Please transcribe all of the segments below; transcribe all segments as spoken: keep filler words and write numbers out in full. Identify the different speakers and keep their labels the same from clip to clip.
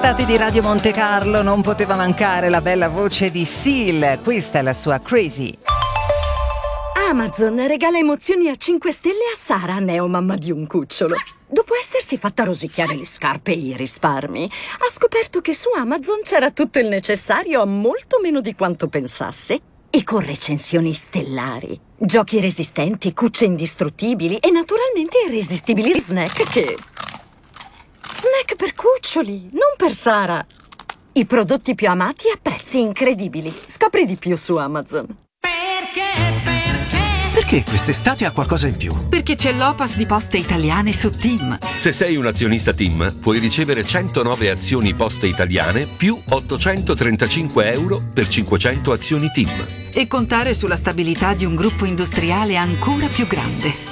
Speaker 1: L'estate di Radio Monte Carlo non poteva mancare la bella voce di Seal. Questa è la sua Crazy.
Speaker 2: Amazon regala emozioni a cinque stelle a Sara, neomamma di un cucciolo. Dopo essersi fatta rosicchiare le scarpe e i risparmi, ha scoperto che su Amazon c'era tutto il necessario a molto meno di quanto pensasse. E con recensioni stellari, giochi resistenti, cucce indistruttibili e naturalmente irresistibili snack che... Snack per cuccioli, non per Sara. I prodotti più amati a prezzi incredibili. Scopri di più su Amazon.
Speaker 3: Perché, perché?
Speaker 4: Perché quest'estate ha qualcosa in più?
Speaker 3: Perché c'è l'Opas di Poste Italiane su TIM.
Speaker 5: Se sei un azionista TIM, puoi ricevere centonove azioni Poste Italiane più ottocentotrentacinque euro per cinquecento azioni TIM.
Speaker 3: E contare sulla stabilità di un gruppo industriale ancora più grande.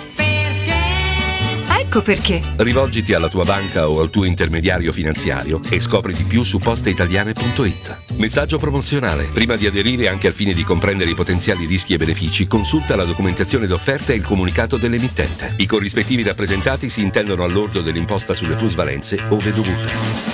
Speaker 3: Ecco perché.
Speaker 5: Rivolgiti alla tua banca o al tuo intermediario finanziario e scopri di più su posteitaliane punto it. Messaggio promozionale. Prima di aderire, anche al fine di comprendere i potenziali rischi e benefici, consulta la documentazione d'offerta e il comunicato dell'emittente. I corrispettivi rappresentati si intendono al lordo dell'imposta sulle plusvalenze ove dovuta.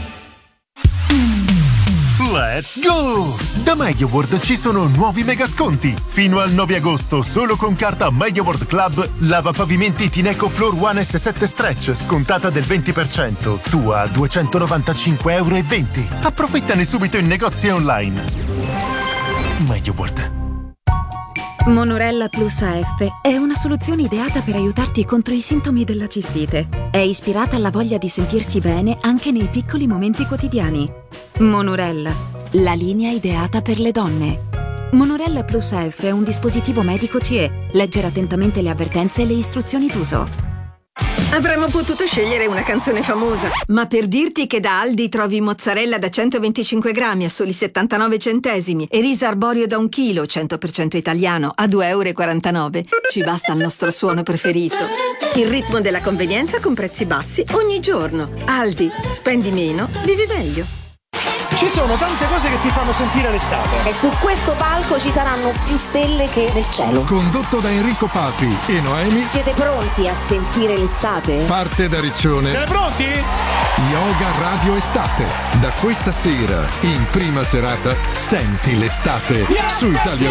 Speaker 6: Let's go! Da MediaWorld ci sono nuovi mega sconti. Fino al nove agosto, solo con carta MediaWorld Club, lavapavimenti Tineco Floor One S sette Stretch, scontata del venti per cento. Tu a duecentonovantacinque euro e venti. Approfittane subito in negozi e online. MediaWorld.
Speaker 7: Monorella Plus A F è una soluzione ideata per aiutarti contro i sintomi della cistite. È ispirata alla voglia di sentirsi bene anche nei piccoli momenti quotidiani. Monorella, la linea ideata per le donne. Monorella Plus A F è un dispositivo medico C E. Leggere attentamente le avvertenze e le istruzioni d'uso.
Speaker 8: Avremmo potuto scegliere una canzone famosa, ma per dirti che da Aldi trovi mozzarella da centoventicinque grammi a soli settantanove centesimi e riso arborio da un chilo cento per cento italiano a due euro e quarantanove, ci basta il nostro suono preferito. Il ritmo della convenienza con prezzi bassi ogni giorno. Aldi, spendi meno, vivi meglio.
Speaker 9: Ci sono tante cose che ti fanno sentire l'estate.
Speaker 10: E su questo palco ci saranno più stelle che nel cielo.
Speaker 11: Condotto da Enrico Papi e Noemi.
Speaker 10: Siete pronti a sentire l'estate?
Speaker 11: Parte da Riccione.
Speaker 9: Siete pronti?
Speaker 11: Yoga Radio Estate. Da questa sera, in prima serata, senti l'estate yeah! su Italia